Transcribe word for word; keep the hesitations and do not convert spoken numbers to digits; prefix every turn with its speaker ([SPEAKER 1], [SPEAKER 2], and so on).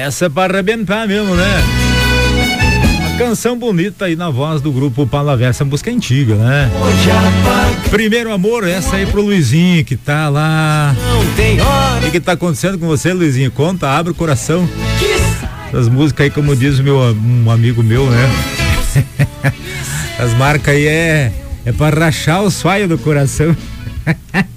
[SPEAKER 1] Essa é pra arrebentar mesmo, né? Uma canção bonita aí na voz do grupo Palavra, essa música é antiga, né? Primeiro Amor, essa aí pro Luizinho que tá lá. O que tá acontecendo com você, Luizinho? Conta, abre o coração. Essas músicas aí, como diz meu, um amigo meu, né? As marcas aí é, é pra rachar os falhos do coração.